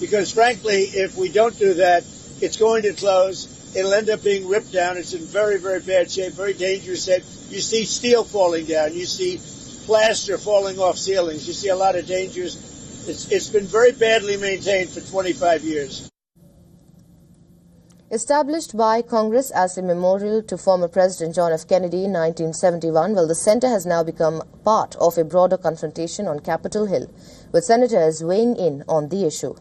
because frankly, if we don't do that, it's going to close. It'll end up being ripped down. It's in very, very bad shape, very dangerous shape. You see steel falling down. You see plaster falling off ceilings. You see a lot of dangers. It's been very badly maintained for 25 years. Established by Congress as a memorial to former President John F. Kennedy in 1971, the center has now become part of a broader confrontation on Capitol Hill, with senators weighing in on the issue.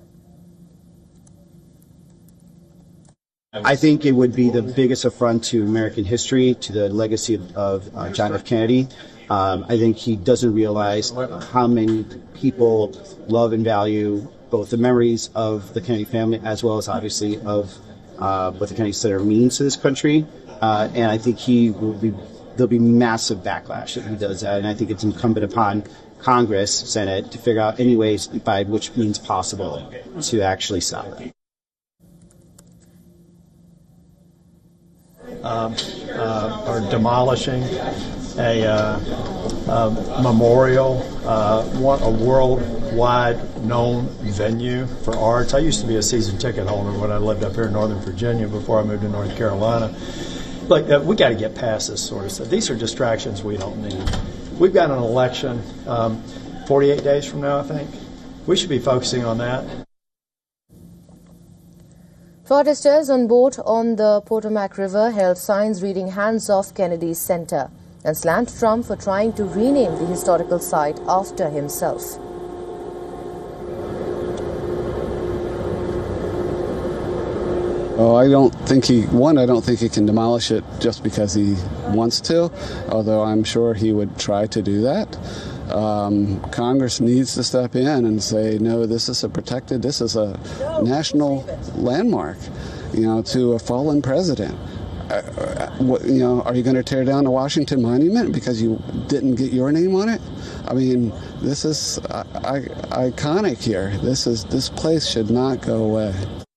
I think it would be the biggest affront to American history, to the legacy of John F. Kennedy. I think he doesn't realize how many people love and value both the memories of the Kennedy family as well as obviously of what the Kennedy Center means to this country. And I think there'll be massive backlash if he does that. And I think it's incumbent upon Congress, Senate, to figure out any ways by which means possible to actually stop it. Are demolishing a memorial, a worldwide known venue for arts. I used to be a season ticket holder when I lived up here in Northern Virginia before I moved to North Carolina. Look, we got to get past this sort of stuff. These are distractions we don't need. We've got an election 48 days from now, I think. We should be focusing on that. Protesters on boat on the Potomac River held signs reading "Hands Off Kennedy's Center" and slammed Trump for trying to rename the historical site after himself. Oh, I don't think he can demolish it just because he wants to, although I'm sure he would try to do that. Congress needs to step in and say, no, this is a national landmark, to a fallen president. Are you going to tear down the Washington Monument because you didn't get your name on it? I mean, this is iconic here. This place should not go away.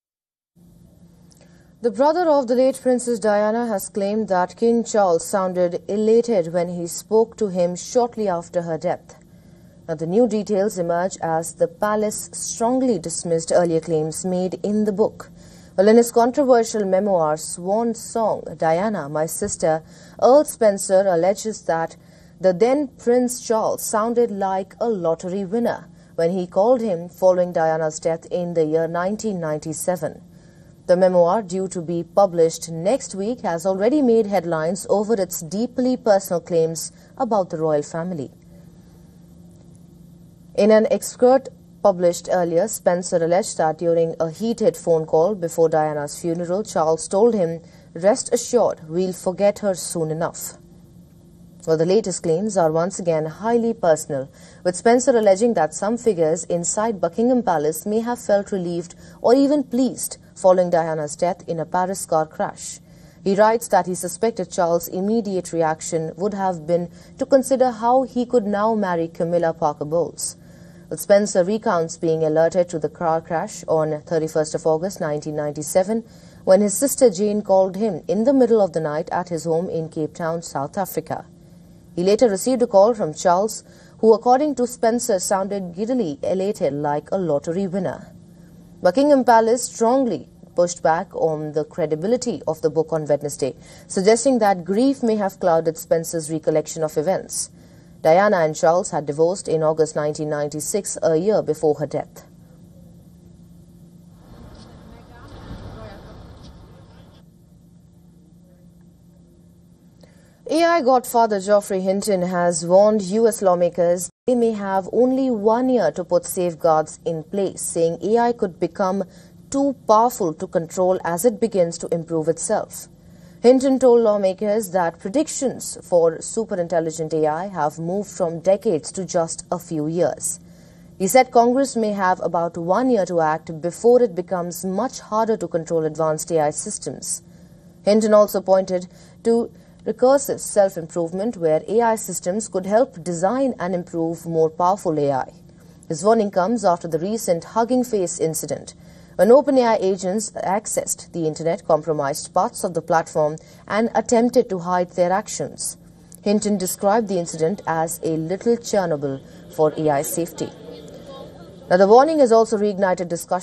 The brother of the late Princess Diana has claimed that King Charles sounded elated when he spoke to him shortly after her death. Now, the new details emerge as the palace strongly dismissed earlier claims made in the book. Well, in his controversial memoir, Swan Song, Diana, My Sister, Earl Spencer alleges that the then Prince Charles sounded like a lottery winner when he called him following Diana's death in the year 1997. The memoir, due to be published next week, has already made headlines over its deeply personal claims about the royal family. In an excerpt published earlier, Spencer alleged that during a heated phone call before Diana's funeral, Charles told him, "Rest assured, we'll forget her soon enough." Well, the latest claims are once again highly personal, with Spencer alleging that some figures inside Buckingham Palace may have felt relieved or even pleased following Diana's death in a Paris car crash. He writes that he suspected Charles' immediate reaction would have been to consider how he could now marry Camilla Parker Bowles. But Spencer recounts being alerted to the car crash on 31st of August 1997 when his sister Jane called him in the middle of the night at his home in Cape Town, South Africa. He later received a call from Charles, who, according to Spencer, sounded giddily elated like a lottery winner. Buckingham Palace strongly pushed back on the credibility of the book on Wednesday, suggesting that grief may have clouded Spencer's recollection of events. Diana and Charles had divorced in August 1996, a year before her death. AI godfather Geoffrey Hinton has warned U.S. lawmakers they may have only 1 year to put safeguards in place, saying AI could become too powerful to control as it begins to improve itself. Hinton told lawmakers that predictions for superintelligent AI have moved from decades to just a few years. He said Congress may have about 1 year to act before it becomes much harder to control advanced AI systems. Hinton also pointed to recursive self-improvement, where AI systems could help design and improve more powerful AI. His warning comes after the recent Hugging Face incident, when OpenAI agents accessed the internet, compromised parts of the platform, and attempted to hide their actions. Hinton described the incident as a little Chernobyl for AI safety. Now, the warning has also reignited discussion